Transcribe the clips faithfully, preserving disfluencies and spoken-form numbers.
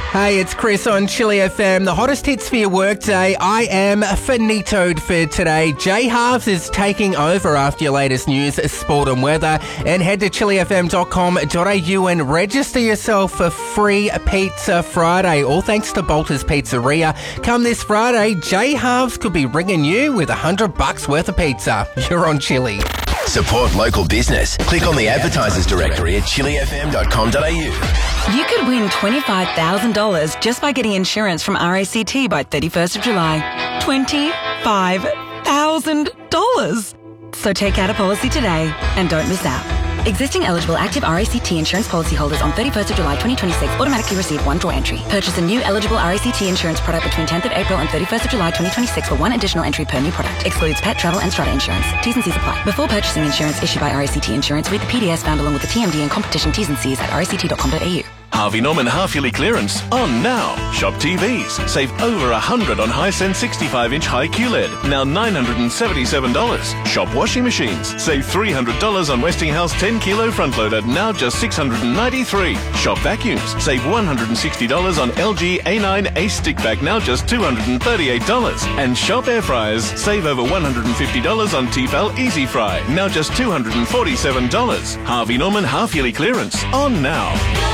Hey, it's Chris on Chili F M. The hottest hits for your workday. I am finitoed for today. J Halves is taking over after your latest news, sport and weather. And head to chili f m dot com dot a u and register yourself for free Pizza Friday. All thanks to Bolter's Pizzeria. Come this Friday, J Halves could be ringing you with a hundred bucks worth of pizza. You're on Chili. Support local business. Click on the advertisers directory at chili f m dot com dot a u. You could win twenty-five thousand dollars just by getting insurance from R A C T by thirty-first of July. twenty-five thousand dollars. So take out a policy today and don't miss out. Existing eligible active R A C T insurance policyholders on thirty-first of July twenty twenty-six automatically receive one draw entry. Purchase a new eligible R A C T insurance product between tenth of April and thirty-first of July twenty twenty-six for one additional entry per new product. Excludes pet, travel and strata insurance. T's and C's apply. Before purchasing insurance issued by R A C T Insurance, read the P D S found along with the T M D and competition T's and C's at r a c t dot com dot a u. Harvey Norman half-yearly clearance on now. Shop T Vs. Save over one hundred dollars on Hisense sixty-five inch high Q L E D. Now nine hundred seventy-seven dollars. Shop washing machines. Save three hundred dollars on Westinghouse ten kilo front loader. Now just six hundred ninety-three dollars. Shop vacuums. Save one hundred sixty dollars on L G A nine Ace stick vac. Now just two hundred thirty-eight dollars. And shop air fryers. Save over one hundred fifty dollars on Tefal Easy Fry. Now just two hundred forty-seven dollars. Harvey Norman half-yearly clearance on now.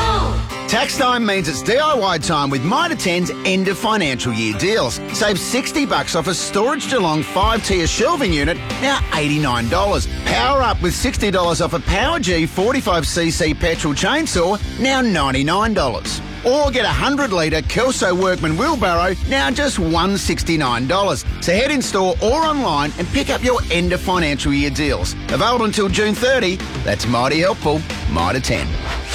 Tax time means it's D I Y time with Mitre ten's end of financial year deals. Save sixty bucks off a Storage Geelong five-tier shelving unit, now eighty-nine dollars. Power up with sixty dollars off a Power G forty-five c c petrol chainsaw, now ninety-nine dollars. Or get a one hundred litre Kelso Workman wheelbarrow, now just one hundred sixty-nine dollars. So head in store or online and pick up your end of financial year deals. Available until June thirtieth. That's mighty helpful. Mitre ten.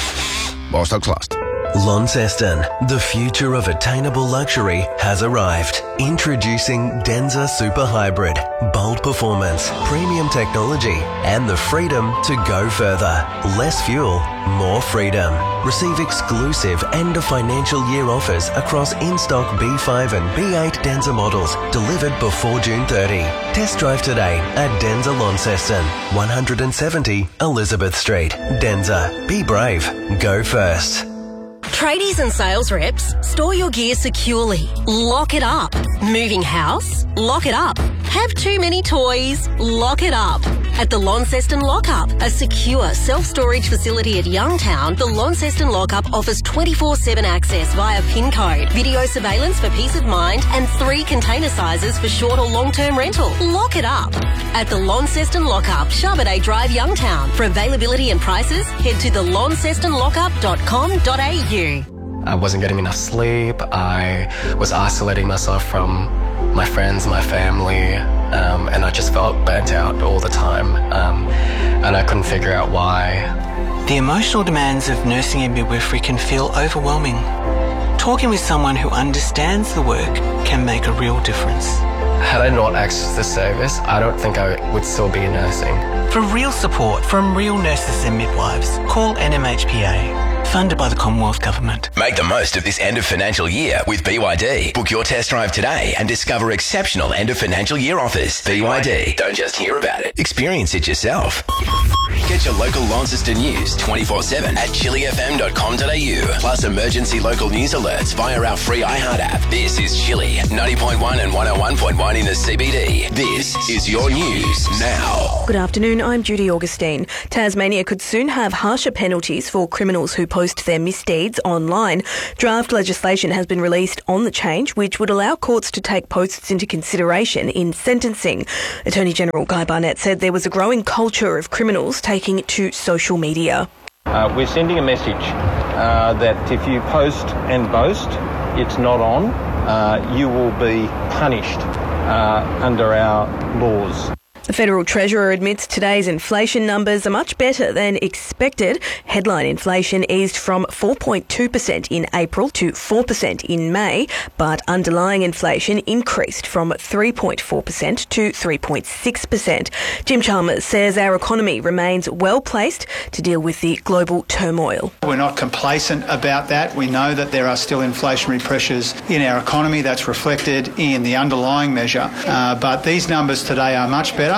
While stocks last. Launceston, the future of attainable luxury has arrived. Introducing Denza Super Hybrid. Bold performance, premium technology, and the freedom to go further. Less fuel, more freedom. Receive exclusive end of financial year offers across in-stock B five and B eight Denza models delivered before June thirtieth. Test drive today at Denza Launceston, one seventy Elizabeth Street. Denza, be brave, go first. Tradies and sales reps, store your gear securely. Lock it up. Moving house? Lock it up. Have too many toys? Lock it up. At the Launceston Lockup, a secure self-storage facility at Youngtown, the Launceston Lockup offers twenty-four seven access via PIN code, video surveillance for peace of mind, and three container sizes for short or long-term rental. Lock it up. At the Launceston Lockup, Charbonet Drive, Youngtown. For availability and prices, head to the launceston lockup dot com dot a u. I wasn't getting enough sleep. I was isolating myself from my friends, my family, um, and I just felt burnt out all the time, um, and I couldn't figure out why. The emotional demands of nursing and midwifery can feel overwhelming. Talking with someone who understands the work can make a real difference. Had I not accessed this service, I don't think I would still be nursing. For real support from real nurses and midwives, call N M H P A. Funded by the Commonwealth Government. Make the most of this end of financial year with B Y D. Book your test drive today and discover exceptional end of financial year offers. B Y D. Don't just hear about it. Experience it yourself. Get your local Launceston news twenty-four seven at chili f m dot com dot a u. Plus emergency local news alerts via our free iHeart app. This is Chili, ninety point one and one oh one point one in the C B D. This is your news now. Good afternoon, I'm Judy Augustine. Tasmania could soon have harsher penalties for criminals who post their misdeeds online. Draft legislation has been released on the change, which would allow courts to take posts into consideration in sentencing. Attorney General Guy Barnett said there was a growing culture of criminals taking to social media. Uh, we're sending a message uh, that if you post and boast, it's not on, uh, you will be punished uh, under our laws. The Federal Treasurer admits today's inflation numbers are much better than expected. Headline inflation eased from four point two percent in April to four percent in May, but underlying inflation increased from three point four percent to three point six percent. Jim Chalmers says our economy remains well placed to deal with the global turmoil. We're not complacent about that. We know that there are still inflationary pressures in our economy. That's reflected in the underlying measure. Uh, but these numbers today are much better.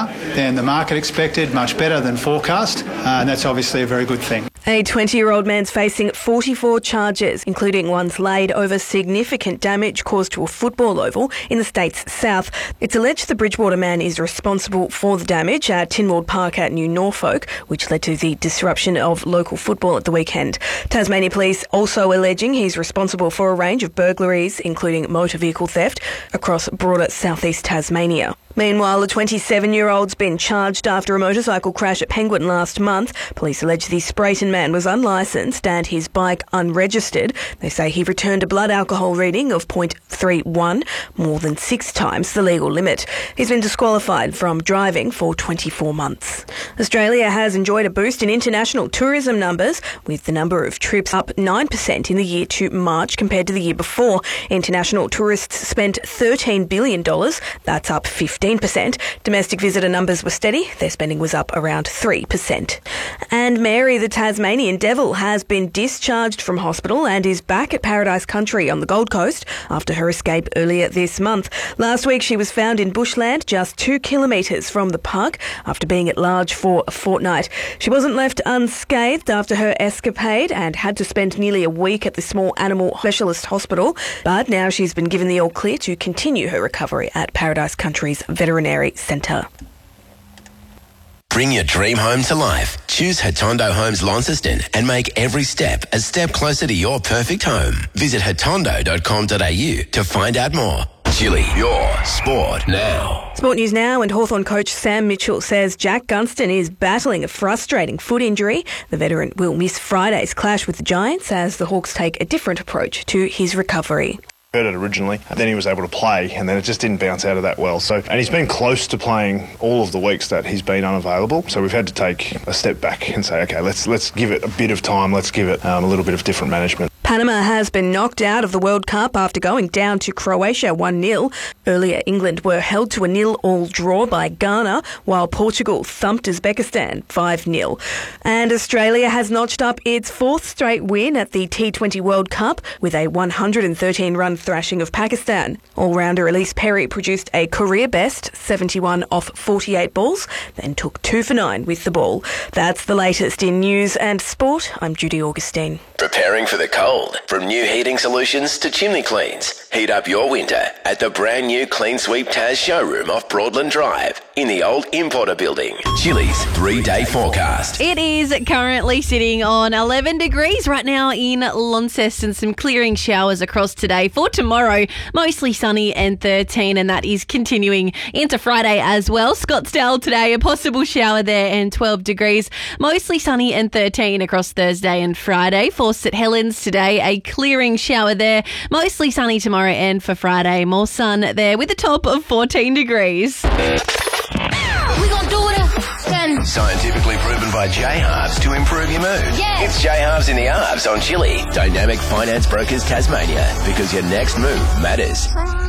better than the market expected, much better than forecast, uh, and that's obviously a very good thing. A twenty-year-old man's facing forty-four charges, including ones laid over significant damage caused to a football oval in the state's south. It's alleged the Bridgewater man is responsible for the damage at Tynwald Park at New Norfolk, which led to the disruption of local football at the weekend. Tasmania Police also alleging he's responsible for a range of burglaries, including motor vehicle theft, across broader southeast Tasmania. Meanwhile, a twenty-seven-year-old's been charged after a motorcycle crash at Penguin last month. Police allege the Sprayton man was unlicensed and his bike unregistered. They say he returned a blood alcohol reading of point three one, more than six times the legal limit. He's been disqualified from driving for twenty-four months. Australia has enjoyed a boost in international tourism numbers, with the number of trips up nine percent in the year to March compared to the year before. International tourists spent thirteen billion dollars. That's up fifteen percent. Domestic visitor numbers were steady. Their spending was up around three percent. And Mary, the Tasmanian devil, has been discharged from hospital and is back at Paradise Country on the Gold Coast after her escape earlier this month. Last week, she was found in bushland just two kilometres from the park after being at large for a fortnight. She wasn't left unscathed after her escapade and had to spend nearly a week at the small animal specialist hospital, but now she's been given the all clear to continue her recovery at Paradise Country's Veterinary Centre. Bring your dream home to life. Choose Hatondo Homes Launceston and make every step a step closer to your perfect home. Visit hatondo dot com dot a u to find out more. Chili, your sport now. Sport News Now, and Hawthorn coach Sam Mitchell says Jack Gunston is battling a frustrating foot injury. The veteran will miss Friday's clash with the Giants as the Hawks take a different approach to his recovery. Hurt it originally, and then he was able to play, and then it just didn't bounce out of that well. So, and he's been close to playing all of the weeks that he's been unavailable. So we've had to take a step back and say, okay, let's let's give it a bit of time. Let's give it um, a little bit of different management. Panama has been knocked out of the World Cup after going down to Croatia one nil. Earlier, England were held to a nil-all draw by Ghana, while Portugal thumped Uzbekistan five nil. And Australia has notched up its fourth straight win at the T twenty World Cup with a one hundred thirteen run thrashing of Pakistan. All-rounder Elise Perry produced a career-best seventy-one off forty-eight balls, then took two for nine with the ball. That's the latest in news and sport. I'm Judy Augustine. Preparing for the cold. From new heating solutions to chimney cleans. Heat up your winter at the brand new Clean Sweep Taz showroom off Broadland Drive in the old Importer building. Chili's three-day forecast. It is currently sitting on eleven degrees right now in Launceston. Some clearing showers across today. For tomorrow, mostly sunny and thirteen, and that is continuing into Friday as well. Scottsdale today, a possible shower there and twelve degrees. Mostly sunny and thirteen across Thursday and Friday. For St Helens today, a clearing shower there. Mostly sunny tomorrow and for Friday, more sun there with a top of fourteen degrees. We gonna do it again. Scientifically proven by J-Halves to improve your mood. Yeah. It's J-Halves in the Halves on Chili. Dynamic Finance Brokers Tasmania, because your next move matters.